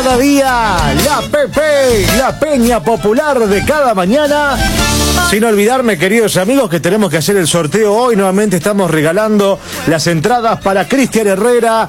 cada día, la PP, la peña popular de cada mañana. Sin olvidarme, queridos amigos, que tenemos que hacer el sorteo hoy. Nuevamente estamos regalando las entradas para Cristian Herrera